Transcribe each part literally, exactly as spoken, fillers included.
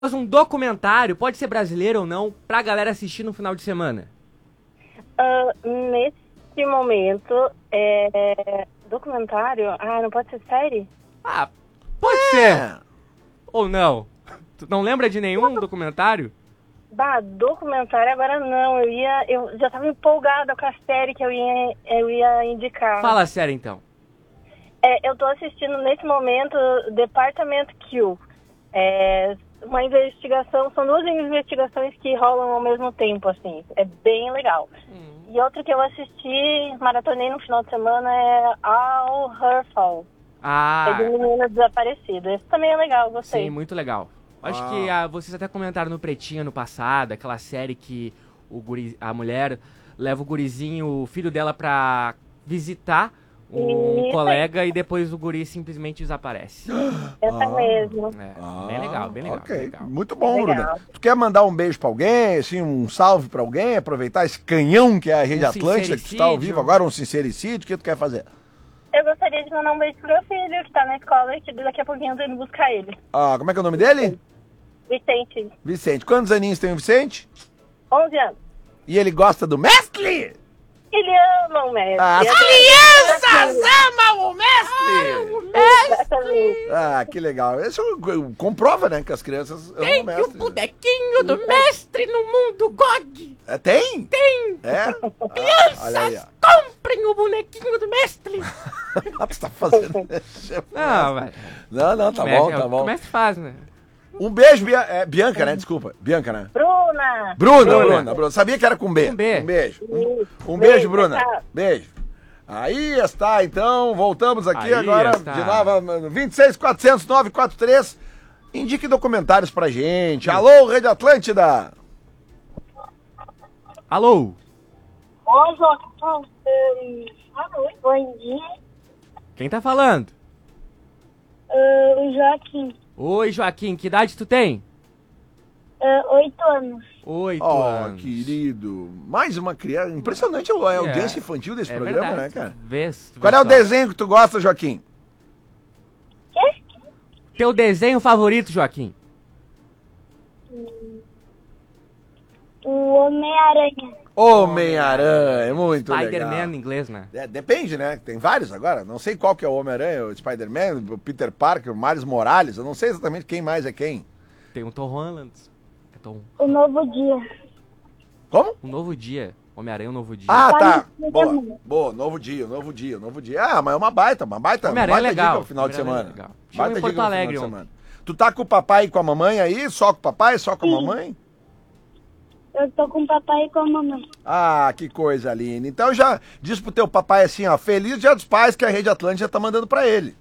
Um documentário, pode ser brasileiro ou não, pra galera assistir no final de semana? Uh, nesse momento, é... documentário? Ah, não pode ser série? Ah, pode é. ser. Ou não? Tu não lembra de nenhum documentário? Bah, documentário agora não. Eu ia. Eu já tava empolgada com a série que eu ia, eu ia indicar. Fala a série então. É, eu tô assistindo nesse momento Departamento Q. É uma investigação, são duas investigações que rolam ao mesmo tempo, assim. É bem legal. Hum. E outra que eu assisti, maratonei no final de semana, é All Her Fall. Ah. É de menina desaparecida. Esse também é legal, gostei. Sim, muito legal. Acho ah. que ah, vocês até comentaram no Pretinho no passado, aquela série que o guri, a mulher leva o gurizinho, o filho dela pra visitar um Isso. colega e depois o guri simplesmente desaparece. Essa ah. mesmo. É, ah. Bem legal, bem legal. Ok, bem legal. Muito bom, legal. Bruna. Tu quer mandar um beijo pra alguém, assim, um salve pra alguém, aproveitar esse canhão que é a Rede um Atlântida, que tu tá ao vivo agora, um sincericídio, o que tu quer fazer? Eu gostaria de mandar um beijo pro meu filho, que tá na escola e que daqui a pouquinho eu tô indo buscar ele. Ah, como é que é o nome dele? Vicente. Vicente. Quantos aninhos tem o Vicente? onze anos. E ele gosta do mestre? Ele ama o mestre. As crianças amam o mestre! Ah, o mestre! Ah, que legal. Isso comprova, né, que as crianças amam tem o mestre. Tem o bonequinho do mestre no mundo G O G. É, tem? Tem. É? Crianças, ah, aí, comprem o bonequinho do mestre. Ah, tu tá fazendo... Não, vai. Não, não, tá bom, tá bom. O mestre faz, né? Um beijo, Bia... é, Bianca, né? Desculpa. Bianca, né? Bruna! Bruna, Bruna, Bruna. Bruna. Sabia que era com B. Com B. Um beijo. Um, um beijo, beijo, Bruna. Tá. Beijo. Aí está, então. Voltamos aqui Aí agora. Está. De novo, vinte e seis, quatrocentos, novecentos e quarenta e três. Indique documentários pra gente. Sim. Alô, Rede Atlântida. Alô. Oi, Joaquim. Alô. Bom dia. Quem tá falando? Uh, o Joaquim. Oi, Joaquim, que idade tu tem? Uh, oito anos. Oito oh, anos. querido. Mais uma criança. Impressionante a audiência é. infantil desse é programa, verdade. né, cara? Vês, Qual é o desenho que tu gosta, Joaquim? Quê? Teu desenho favorito, Joaquim? O Homem-Aranha. Homem-Aranha, muito legal. Spider-Man em inglês, né? É, depende, né? Tem vários agora. Não sei qual que é o Homem-Aranha, o Spider-Man, o Peter Parker, o Miles Morales. Eu não sei exatamente quem mais é quem. Tem o Tom Holland. É Tom... O Novo Dia. Como? O Novo Dia. Homem-Aranha, o Novo Dia. Ah, tá. Boa, boa. Novo Dia, Novo Dia, Novo Dia. Ah, mas é uma baita, uma baita, uma baita é legal. dica no final de semana. É legal. Baita em Porto dica no Alegre, final de semana. Tu tá com o papai e com a mamãe aí? Só com o papai, só com a mamãe? Eu tô com o papai e com a mamãe. Ah, que coisa linda. Então já diz pro teu papai assim, ó, feliz Dia dos Pais que a Rede Atlântida tá mandando pra ele.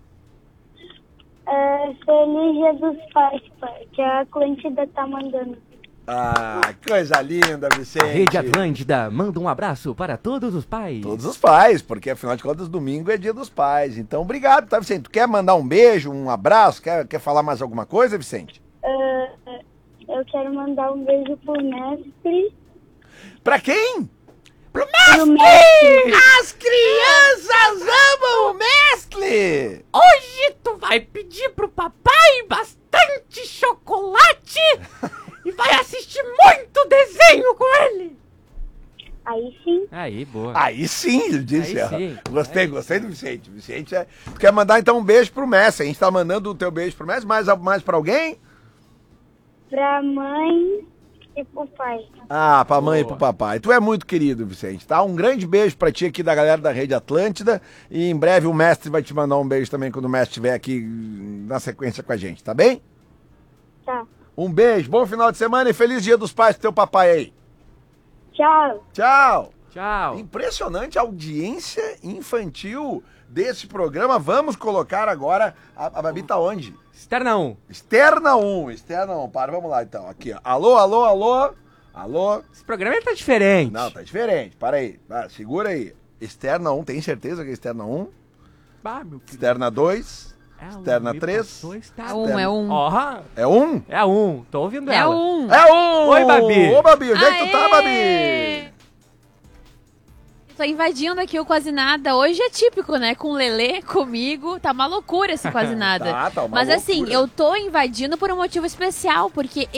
É, feliz Dia dos Pais, pai, que a Atlântida tá mandando. Ah, coisa linda, Vicente. A Rede Atlântida manda um abraço para todos os pais. Todos os pais, porque afinal de contas domingo é Dia dos Pais. Então obrigado, tá, Vicente? Tu quer mandar um beijo, um abraço? Quer, quer falar mais alguma coisa, Vicente? Uh, eu quero mandar um beijo pro mestre. Pra quem? Pro mestre! Pro mestre! As crianças amam o mestre! Hoje tu vai pedir pro papai bastante chocolate e vai assistir muito desenho com ele! Aí sim. Aí, boa. Aí sim, ele disse. Aí sim. Gostei, Aí gostei sim. do Vicente. Vicente é... Tu quer mandar então um beijo pro mestre? A gente tá mandando o teu beijo pro mestre, mais, mais pra alguém? Pra mãe e pro pai. Ah, pra mãe Boa. e pro papai. Tu é muito querido, Vicente, tá? Um grande beijo pra ti aqui da galera da Rede Atlântida. E em breve o mestre vai te mandar um beijo também quando o mestre estiver aqui na sequência com a gente, tá bem? Tá. Um beijo, bom final de semana e feliz Dia dos Pais pro teu papai aí. Tchau. Tchau. Tchau. Impressionante a audiência infantil desse programa. Vamos colocar agora... A, a Babi tá onde? Externa um. Externa um. Externa um. Para, vamos lá então. Aqui, ó. Alô, alô, alô. Alô. Esse programa ele tá diferente. Não, tá diferente. Para aí. Vai, segura aí. Externa um. Tem certeza que é externa um? Bah, meu querido. Externa dois. É, externa três. Tá É um, é um. Ó, é um? é um. Tô ouvindo É ela. um. É um! Oi, Babi. Ô, Babi, onde é que tu tá, Aê! Babi? Tô invadindo aqui o Quase Nada. Hoje é típico, né? Com o Lelê, comigo. Tá uma loucura esse Quase Nada. tá, tá uma Mas loucura. assim, eu tô invadindo por um motivo especial, porque